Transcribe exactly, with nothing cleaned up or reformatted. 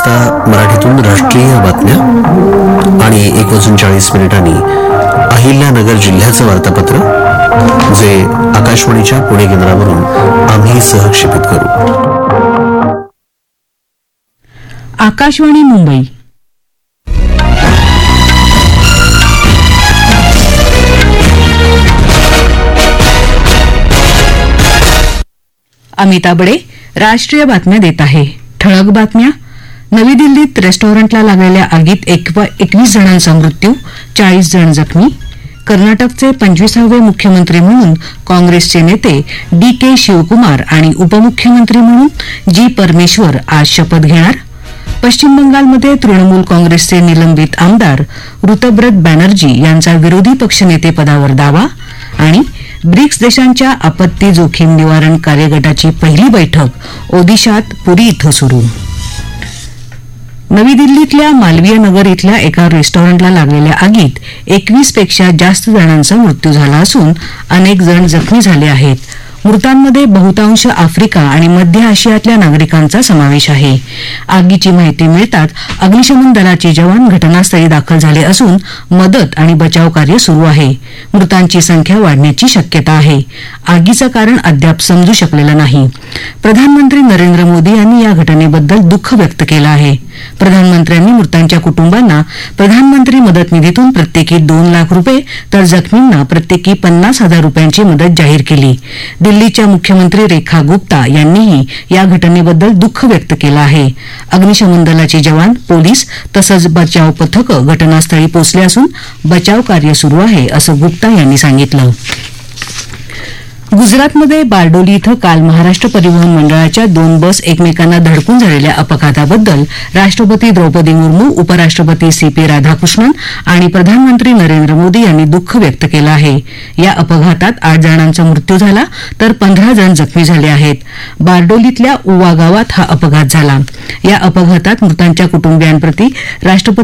वाजता मराठीतून राष्ट्रीय बातम्या आणि एक वाजून चाळीस मिनिटांनी अहिल्यानगर जिल्ह्याचं वार्तापत्र, जे आकाशवाणीच्या पुणे केंद्रावरून आम्ही सहक्षेपित करू. आकाशवाणी मुंबई. अमिता बडे राष्ट्रीय बातम्या देत आहे. ठळक बातम्या. नवी दिल्लीत रेस्टॉरंटला लागलेल्या आगीत एकवीस जणांचा मृत्यू, चाळीस जण जखमी. कर्नाटकचे पंचवीसावे मुख्यमंत्री म्हणून काँग्रेसचे नेते डी के शिवकुमार आणि उपमुख्यमंत्री म्हणून जी परमेश्वर आज शपथ घेणार. पश्चिम बंगालमध्ये तृणमूल काँग्रेसचे निलंबित आमदार ऋतब्रत बॅनर्जी यांचा विरोधी पक्षनेतेपदावर दावा. आणि ब्रिक्स देशांच्या आपत्ती जोखीम निवारण कार्यगटाची पहिली बैठक ओदिशात पुरी इथं सुरू. नवी दिल्लीतल्या मालवीय नगर इथल्या एका रेस्टॉरंटला लागलेल्या आगीत एकवीस पेक्षा जास्त जणांचा मृत्यू झाला असून अनेक जण जखमी झाले आहेत. मृतांमध्ये बहुतांश आफ्रिका आणि मध्य आशियातल्या नागरिकांचा समावेश आहे. आगीची माहिती मिळताच अग्निशमन दलाचे जवान घटनास्थळी दाखल झाले असून मदत आणि बचाव कार्य सुरू आहे. मृतांची संख्या वाढण्याची शक्यता आहे. आगीचं कारण अद्याप समजू शकलेलं नाही. प्रधानमंत्री नरेंद्र मोदी यांनी या घटनेबद्दल दुःख व्यक्त केलं आहे. प्रधानमंत्र्यांनी मृतांच्या कुटुंबांना प्रधानमंत्री मदत निधीतून प्रत्येकी दोन लाख रुपये तर जखमींना प्रत्येकी पन्नास हजार रुपयांची मदत जाहीर केली. दिल्लीच्या मुख्यमंत्री रेखा गुप्ता यांनीही या घटनेबद्दल दुःख व्यक्त केलं आहे. अग्निशमन दलाचे जवान, पोलीस तसंच बचाव पथकं घटनास्थळी पोहोचले असून बचाव कार्य सुरू आहे, असं गुप्ता यांनी सांगितलं. गुजरातमध्ये बारडोली इथं काल महाराष्ट्र परिवहन मंडळाच्या दोन बस एकमेकांना धडकून झालेल्या अपघाताबद्दल राष्ट्रपती द्रौपदी मुर्मू, उपराष्ट्रपती सी पी राधाकृष्णन आणि प्रधानमंत्री नरेंद्र मोदी यांनी दुःख व्यक्त केलं आहे. या अपघातात आठ जणांचा मृत्यू झाला तर पंधरा जण जखमी झाले आहेत. बारडोलीतल्या उवा गावात हा अपघात झाला. या अपघातात मृतांच्या कुटुंबियांप्रती राष्ट्रपती